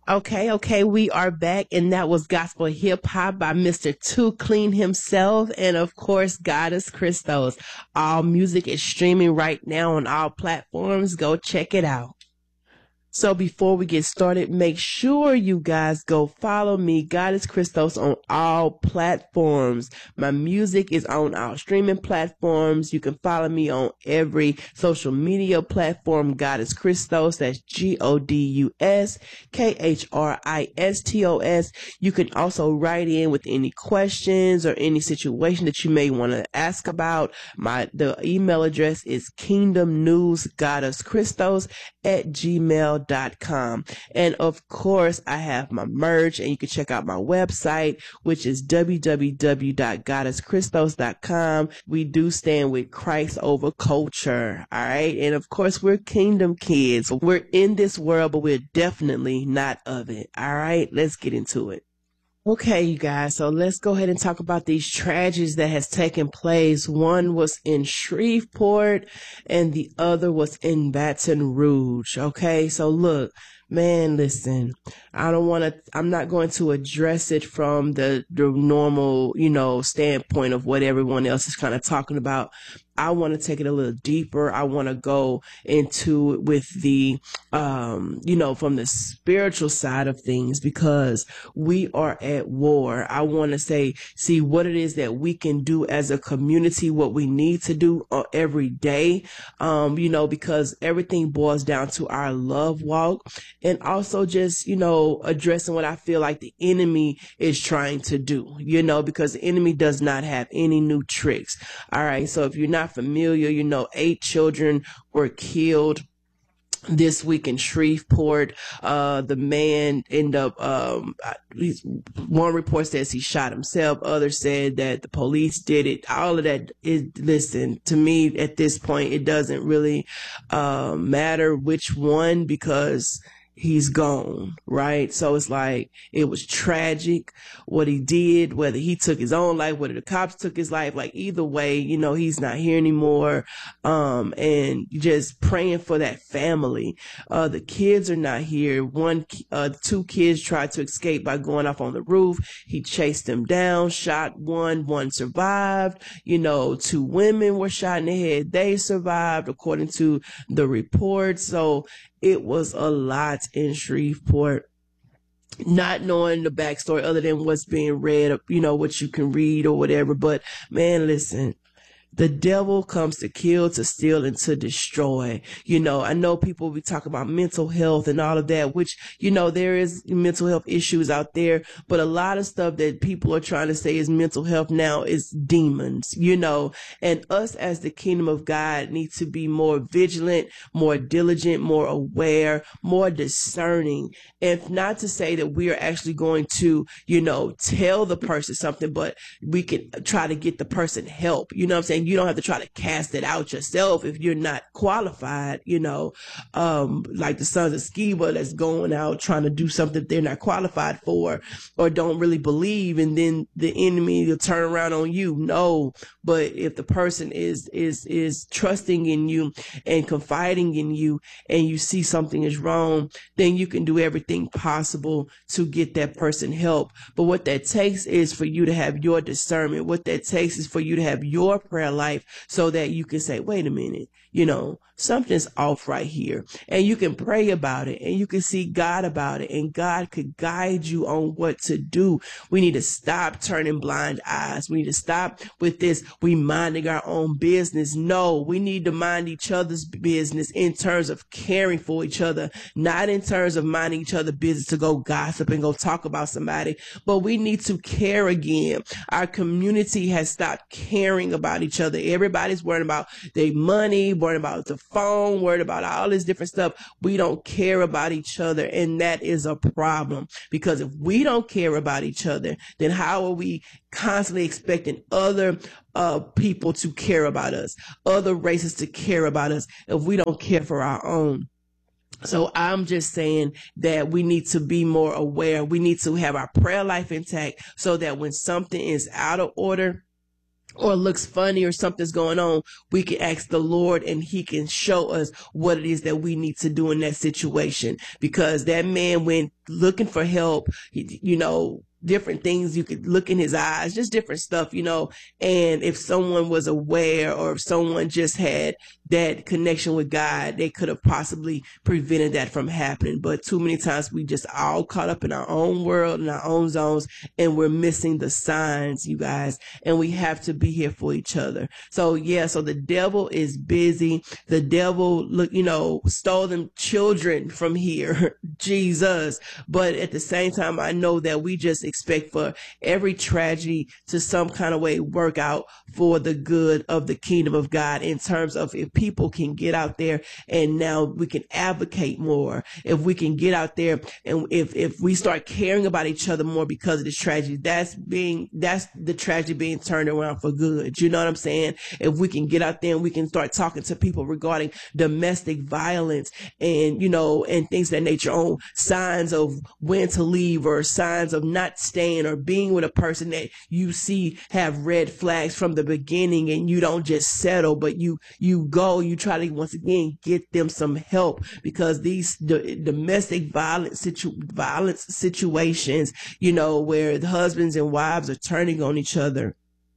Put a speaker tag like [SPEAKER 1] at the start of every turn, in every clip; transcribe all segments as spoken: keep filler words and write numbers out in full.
[SPEAKER 1] Okay, okay, we are back, and that was Gospel Hip Hop by Mister Too Clean himself, and of course, Goddess Christos. All music is streaming right now on all platforms. Go check it out. So before we get started, make sure you guys go follow me, Goddess Christos, on all platforms. My music is on our streaming platforms. You can follow me on every social media platform, Goddess Christos. That's G O D U S K H R I S T O S. You can also write in with any questions or any situation that you may want to ask about. My the email address is Kingdom News Goddess Christos at gmail dot com. And of course, I have my merch, and you can check out my website, which is w w w dot goddess christos dot com. We do stand with Christ over culture. All right. And of course, we're kingdom kids. We're in this world, but we're definitely not of it. All right. Let's get into it. Okay, you guys, so let's go ahead and talk about these tragedies that has taken place. One was in Shreveport and the other was in Baton Rouge. Okay, so look, man, listen, I don't want to, I'm not going to address it from the, the normal, you know, standpoint of what everyone else is kind of talking about. I want to take it a little deeper. I want to go into it with the, um, you know, from the spiritual side of things, because we are at war. I want to say, see what it is that we can do as a community, what we need to do uh, every day, um, you know, because everything boils down to our love walk, and also just, you know, addressing what I feel like the enemy is trying to do, you know, because the enemy does not have any new tricks. All right. So if you're not familiar, you know, eight children were killed this week in Shreveport. Uh, the man ended up, um, one report says he shot himself. Others said that the police did it. All of that is, listen, to me at this point, it doesn't really, uh, matter which one, because he's gone, right? So it's like, it was tragic what he did, whether he took his own life, whether the cops took his life, like either way, you know, he's not here anymore. Um, and just praying for that family. Uh, the kids are not here. One, uh, two kids tried to escape by going off on the roof. He chased them down, shot one, one survived. You know, two women were shot in the head. They survived, according to the report. So it was a lot in Shreveport, not knowing the backstory other than what's being read, you know, what you can read or whatever. But man, listen, the devil comes to kill, to steal, and to destroy. You know, I know people will be talking about mental health and all of that, which, you know, there is mental health issues out there, but a lot of stuff that people are trying to say is mental health now is demons, you know, and us as the kingdom of God need to be more vigilant, more diligent, more aware, more discerning. And not to say that we are actually going to, you know, tell the person something, but we can try to get the person help. You know what I'm saying? You don't have to try to cast it out yourself if you're not qualified, you know, um, like the sons of Sceva that's going out trying to do something they're not qualified for or don't really believe. And then the enemy will turn around on you. No, but if the person is, is, is trusting in you and confiding in you, and you see something is wrong, then you can do everything possible to get that person help. But what that takes is for you to have your discernment. What that takes is for you to have your prayer life, so that you can say, wait a minute, you know, something's off right here. And you can pray about it, and you can see God about it, and God could guide you on what to do. We need to stop turning blind eyes. We need to stop with this, we minding our own business. No, we need to mind each other's business in terms of caring for each other, not in terms of minding each other's business to go gossip and go talk about somebody, but we need to care again. Our community has stopped caring about each other. Everybody's worried about their money, worried about the phone, worried about all this different stuff. We don't care about each other, and that is a problem, because if we don't care about each other, then how are we constantly expecting other uh, people to care about us, other races to care about us, if we don't care for our own? So I'm just saying that we need to be more aware. We need to have our prayer life intact, so that when something is out of order or looks funny or something's going on, we can ask the Lord and he can show us what it is that we need to do in that situation. Because that man went looking for help, you know, different things. You could look in his eyes, just different stuff, you know. And if someone was aware, or if someone just had that connection with God, they could have possibly prevented that from happening. But too many times we just all caught up in our own world, in our own zones, and we're missing the signs, you guys. And we have to be here for each other. So yeah, so the devil is busy. The devil, look, you know, stole them children from here, Jesus. But at the same time, I know that we just expect for every tragedy to some kind of way work out for the good of the kingdom of God, in terms of if people can get out there and now we can advocate more, if we can get out there and if, if we start caring about each other more because of this tragedy, that's being, that's the tragedy being turned around for good. You know what I'm saying? If we can get out there and we can start talking to people regarding domestic violence and, you know, and things of that nature, on signs of when to leave or signs of not staying or being with a person that you see have red flags from the beginning, and you don't just settle, but you, you go, you try to once again get them some help, because these d- domestic violence situ- violence situations, you know, where the husbands and wives are turning on each other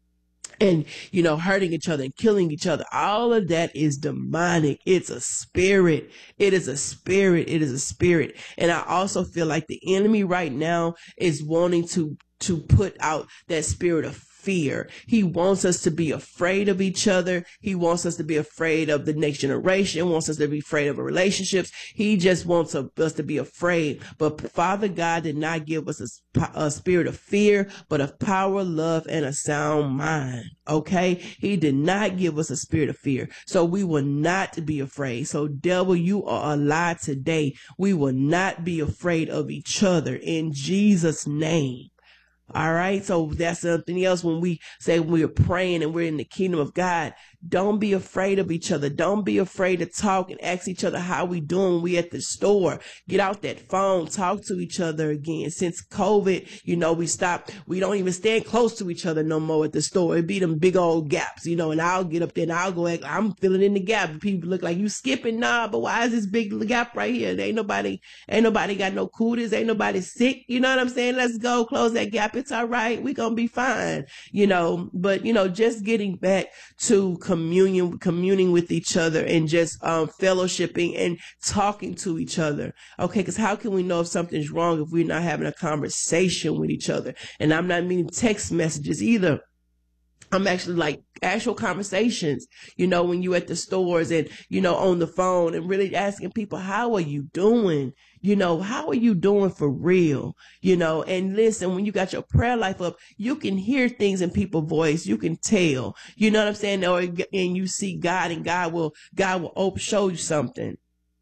[SPEAKER 1] and, you know, hurting each other and killing each other, all of that is demonic. It's a spirit. It is a spirit. It is a spirit. And I also feel like the enemy right now is wanting to, to put out that spirit of fear. He wants us to be afraid of each other. He wants us to be afraid of the next generation, wants us to be afraid of our relationships. He just wants us to be afraid. But Father God did not give us a, a spirit of fear, but of power, love, and a sound mind. Okay? He did not give us a spirit of fear. So we will not be afraid. So devil, you are a lie today. We will not be afraid of each other in Jesus' name. All right. So that's something else when we say we're praying and we're in the kingdom of God. Don't be afraid of each other. Don't be afraid to talk and ask each other how we doing when we at the store. Get out that phone, talk to each other again. Since COVID, you know, we stopped. We don't even stand close to each other no more at the store. It be them big old gaps, you know, and I'll get up there and I'll go act, I'm filling in the gap. And people look like you skipping. Nah, but why is this big gap right here? Ain't nobody, ain't nobody got no cooties. Ain't nobody sick. You know what I'm saying? Let's go close that gap. It's all right. We gonna be fine, you know, but you know, just getting back to communion, communing with each other and just um, fellowshipping and talking to each other. Okay, because how can we know if something's wrong if we're not having a conversation with each other? And I'm not meaning text messages either. I'm actually like actual conversations, you know, when you at the stores and, you know, on the phone and really asking people, how are you doing? You know, how are you doing for real? You know, and listen, when you got your prayer life up, you can hear things in people's voice. You can tell, you know what I'm saying? Or, and you see God and God will, God will open, show you something.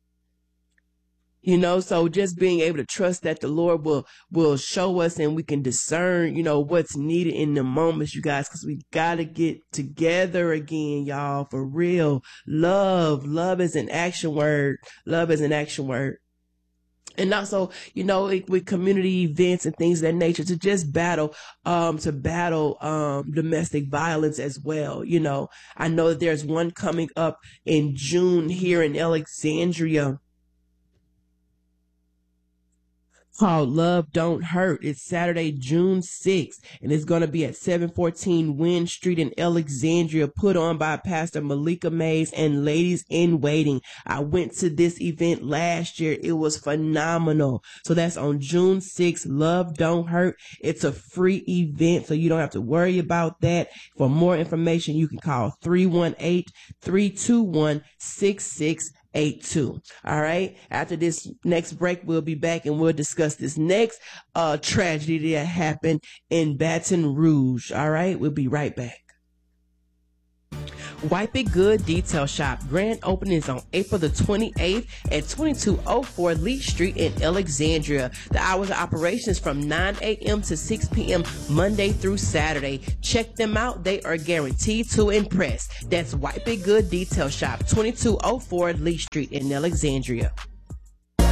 [SPEAKER 1] You know, so just being able to trust that the Lord will, will show us and we can discern, you know, what's needed in the moments, you guys, because we got to get together again, y'all, for real. Love, love is an action word. Love is an action word. And also, you know, with community events and things of that nature, to just battle, um, to battle, um, domestic violence as well. You know, I know that there's one coming up in June here in Alexandria called Love Don't Hurt. It's Saturday, June sixth, and it's going to be at seven fourteen Wynn Street in Alexandria, put on by Pastor Malika Mays and Ladies in Waiting. I went to this event last year. It was phenomenal. So that's on June sixth, Love Don't Hurt. It's a free event, so you don't have to worry about that. For more information, you can call three one eight, three two one, six six eight two. All right. After this next break, we'll be back and we'll discuss this next uh tragedy that happened in Baton Rouge. All right. We'll be right back. Wipe It Good Detail Shop. Grand opening is on April the twenty-eighth at twenty-two oh four Lee Street in Alexandria. The hours of operations from nine a.m. to six p.m. Monday through Saturday. Check them out. They are guaranteed to impress. That's Wipe It Good Detail Shop, twenty-two oh four Lee Street in Alexandria.